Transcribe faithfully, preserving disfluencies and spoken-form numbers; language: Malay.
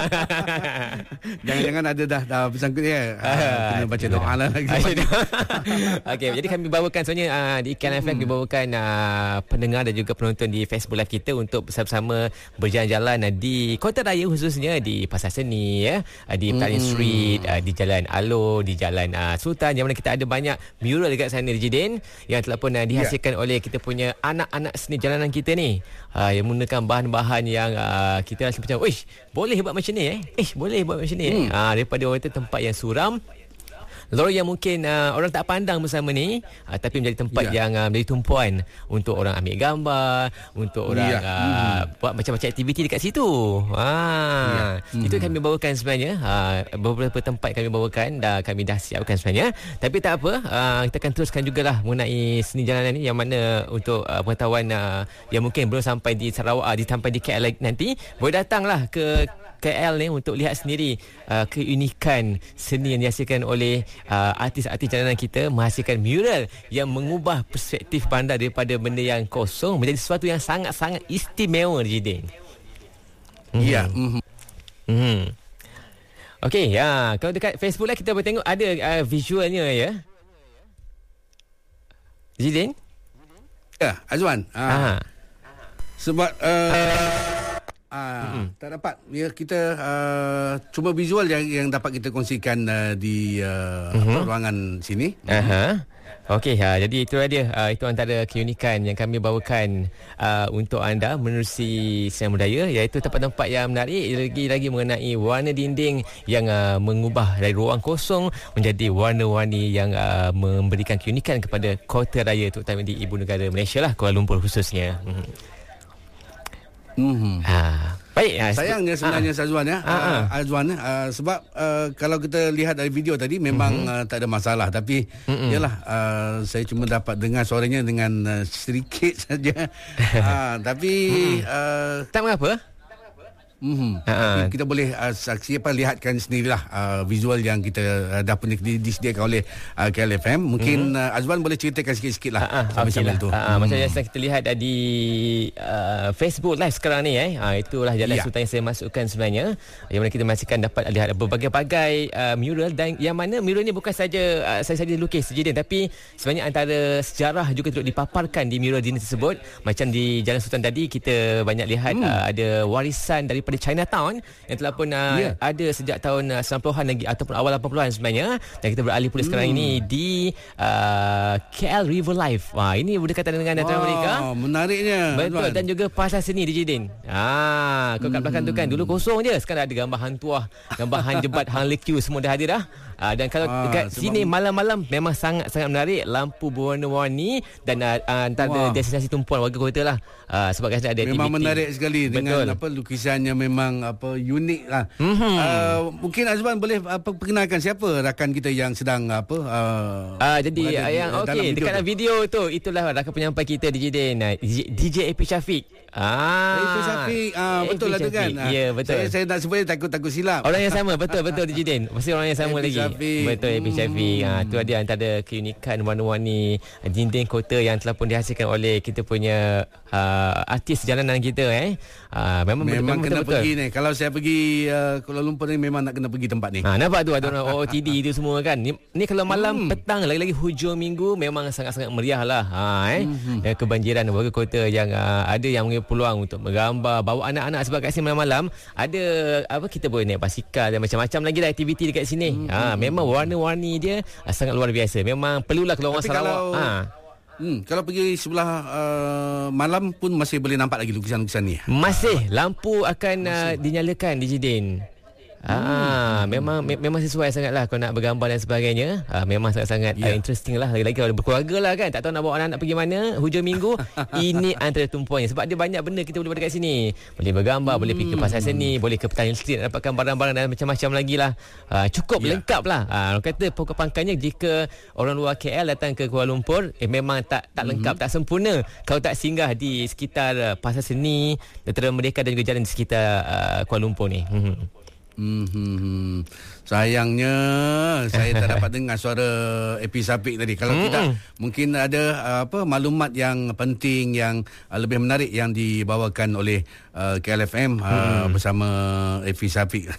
Jangan-jangan ada dah dah bersangkut ya. Uh, kena baca doa lah lagi. Okey, jadi kami bawakan sebenarnya uh, di Ikan F M kami bawakan uh, pendengar dan juga penonton di Facebook Live kita untuk bersama-sama berjalan-jalan uh, di Kota Raya, khususnya di Pasar Seni ya, uh, di Petaling hmm. Street, uh, di Jalan Alor, di Jalan uh, Sultan, yang mana kita ada banyak mural dekat sana di Jidin yang telah pun uh, dihasilkan yeah. oleh kita punya anak-anak seni jalanan kita ni, uh, yang menggunakan bahan-bahan yang uh, kita rasa macam, "Uish, boleh buat macam ni eh? Eh, boleh buat macam ni." Hmm. Uh, daripada orang tu tempat yang suram, lorong yang mungkin uh, orang tak pandang bersama ni, uh, tapi menjadi tempat yeah. yang uh, menjadi tumpuan untuk orang ambil gambar, untuk orang yeah. uh, mm. buat macam-macam aktiviti dekat situ. Ah, yeah. mm. Itu kami bawakan sebenarnya. Uh, beberapa tempat kami bawakan dah, kami dah siapkan sebenarnya. Tapi tak apa, uh, kita akan teruskan jugalah mengenai seni jalanan ni, yang mana untuk uh, pengetahuan uh, yang mungkin belum sampai di Sarawak, uh, di sampai di K L nanti, boleh datanglah ke K L ni untuk lihat sendiri uh, keunikan seni yang dihasilkan oleh uh, artis-artis jalanan kita, menghasilkan mural yang mengubah perspektif bandar daripada benda yang kosong menjadi sesuatu yang sangat-sangat istimewa di Jidin. Ya. Mm-hmm. Mm-hmm. Okey, ya, kalau dekat Facebook lah kita boleh tengok ada uh, visualnya ya. Jidin? Ya, Azwan. Ah. Sebab uh, Ah, mm-hmm. tak dapat ya, kita uh, cuma visual yang yang dapat kita kongsikan uh, di uh, mm-hmm. apa, ruangan sini. Aha. Okey, ha, jadi itu dia, uh, itu antara keunikan yang kami bawakan uh, untuk anda menerusi Seni Budaya, iaitu tempat-tempat yang menarik, lagi-lagi mengenai warna dinding yang uh, mengubah dari ruang kosong menjadi warna-warni yang uh, memberikan keunikan kepada Kota Raya, terutama di ibu negara Malaysia lah, Kuala Lumpur khususnya. Mm-hmm. Mm-hmm. Ha, baik. Ha, sayangnya sebenarnya ha. Azwan ya, ha. uh, Azwan uh, sebab uh, kalau kita lihat dari video tadi memang mm-hmm. uh, tak ada masalah, tapi mm-hmm. yalah, uh, saya cuma dapat dengar suaranya dengan uh, sedikit saja. uh, tapi mm-hmm. uh, tak mengapa. Mm-hmm. Uh-huh. Kita boleh uh, saksi apa lihatkan sendirilah uh, visual yang kita uh, dah pun disediakan oleh uh, K L F M. Mungkin mm-hmm. uh, Azwan boleh ceritakan sikit-sikit lah uh-huh. sambil-sambil okay tu. Uh-huh. Hmm. Macam yang kita lihat uh, di uh, Facebook Live sekarang ni eh. Uh, itulah Jalan yeah. Sultan yang saya masukkan sebenarnya, yang mana kita masihkan dapat lihat berbagai-bagai uh, mural, dan yang mana mural ni bukan saja uh, saya saja lukis Jidin, tapi sebenarnya antara sejarah juga turut dipaparkan di mural dinding tersebut. Macam di Jalan Sultan tadi kita banyak lihat hmm. uh, ada warisan dari daripada Chinatown yang telah pun uh, yeah. ada sejak tahun uh, sembilan puluhan lagi ataupun awal lapan puluhan sebenarnya, dan kita beralih pula hmm. sekarang ini di uh, K L River Life. Wah, ini berdekatan dengan Dataran Merdeka. Menariknya. Betul, dan juga Pasar Seni di Jidin. Ah, kau kat belakang tu kan dulu kosong je, sekarang ada gambar hang tuah, gambar hang jebat, hang lekiu, semua dah hadir dah. Uh, dan kalau ah, dekat sini malam-malam memang sangat-sangat menarik, lampu berwarna-warni, dan uh, antara destinasi tumpuan warga kota lah. Uh, sebab kan ada aktiviti. Memang menarik sekali. Betul. Dengan apa lukisannya memang apa unik lah. Mm-hmm. Uh, mungkin Azwan boleh apa perkenalkan siapa rakan kita yang sedang apa uh, uh, jadi uh, yang okey dekat tu. Video tu itulah rakan penyampai kita di Jidin, uh, D J A P Syafiq. Ah, A P Syafiq. Ah, betul lah tu kan. Ya, yeah, betul. Saya, saya nak sebut takut-takut silap. Orang yang sama, betul betul di Jidin. Mesti orang yang sama lagi. Syafiq. Betul, A P Syafiq. Hmm. Ah, tu ada antara keunikan warna-warni dinding kota yang telah pun dihasilkan oleh kita punya uh, artis jalanan kita eh. Uh, memang memang betul, kena betul, pergi betul. ni. Kalau saya pergi uh, Kuala Lumpur ni memang nak kena pergi tempat ni. Ha, nampak tu ada orang O O T D itu semua kan. Ni, ni kalau malam hmm. petang lagi-lagi hujung minggu memang sangat-sangat meriah lah. Ha eh. Hmm. Dan kebanjiran warga kota yang uh, ada yang mengambil peluang untuk menggambar, bawa anak-anak, sebab kat sini malam-malam ada apa, kita boleh naik basikal dan macam-macam lagi lah aktiviti dekat sini. Hmm. Ha, memang warna-warni dia uh, sangat luar biasa. Memang perlulah kalau orang Sarawak. Kalau, ha. Hmm, kalau pergi sebelah uh, malam pun masih boleh nampak lagi lukisan-lukisan ni. Masih lampu akan uh, dinyalakan di Jidin. Ah, hmm. memang me- memang sesuai sangatlah kalau nak bergambar dan sebagainya. Ah, memang sangat-sangat yeah. uh, interesting lah. Lagi-lagi kalau berkeluarga lah kan, tak tahu nak bawa anak-anak pergi mana hujung minggu. Ini antara tumpuannya, sebab ada banyak benda kita boleh buat dekat sini. Boleh bergambar, hmm. boleh pergi ke Pasar Seni, boleh ke Petaling Street, dapatkan barang-barang dan macam-macam lagi lah. uh, Cukup yeah. lengkap lah. uh, Orang kata pokok pangkalnya, jika orang luar K L datang ke Kuala Lumpur, eh, memang tak tak lengkap, hmm. tak sempurna kalau tak singgah di sekitar uh, Pasar Seni, Dataran Merdeka dan juga jalan di sekitar uh, Kuala Lumpur ni. hmm. Hmm, sayangnya saya tak dapat dengar suara A P Syafiq tadi. Kalau mm-hmm. tidak, mungkin ada uh, apa maklumat yang penting, yang uh, lebih menarik yang dibawakan oleh uh, K L F M uh, mm-hmm. bersama A P Syafiq.